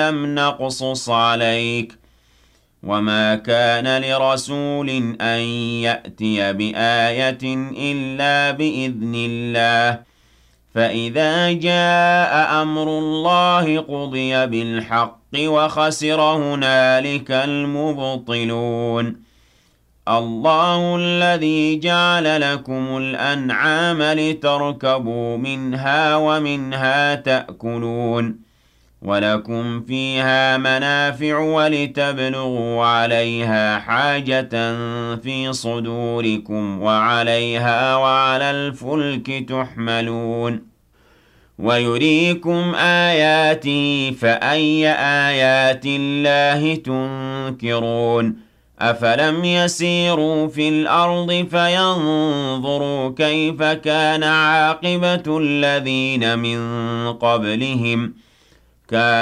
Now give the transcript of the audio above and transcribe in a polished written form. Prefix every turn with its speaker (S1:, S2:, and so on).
S1: لم نقصص عليك وما كان لرسول أن يأتي بآية إلا بإذن الله فإذا جاء أمر الله قضي بالحق وخسر هنالك المبطلون الله الذي جعل لكم الأنعام لتركبوا منها ومنها تأكلون ولكم فيها منافع ولتبلغوا عليها حاجة في صدوركم وعليها وعلى الفلك تحملون ويريكم آياته فأي آيات الله تنكرون أفلم يسيروا في الأرض فينظروا كيف كان عاقبة الذين من قبلهم كانوا